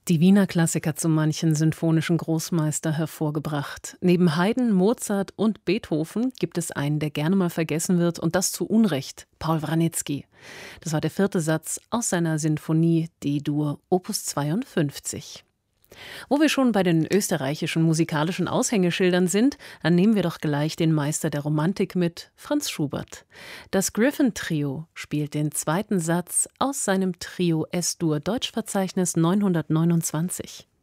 Die Wiener Klassiker zu manchen sinfonischen Großmeister hervorgebracht. Neben Haydn, Mozart und Beethoven gibt es einen, der gerne mal vergessen wird, und das zu Unrecht: Paul Wranitzky. Das war der 4. Satz aus seiner Sinfonie D-Dur, Opus 52. Wo wir schon bei den österreichischen musikalischen Aushängeschildern sind, dann nehmen wir doch gleich den Meister der Romantik mit, Franz Schubert. Das Griffin-Trio spielt den 2. Satz aus seinem Trio S-Dur Deutschverzeichnis 929.